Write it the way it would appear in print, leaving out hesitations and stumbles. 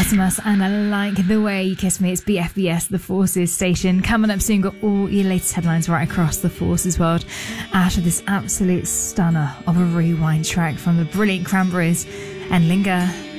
Maximus and I Like the Way You Kiss Me. It's BFBS, the Forces station. Coming up soon, got all your latest headlines right across the Forces world after this absolute stunner of a rewind track from the brilliant Cranberries and Linger.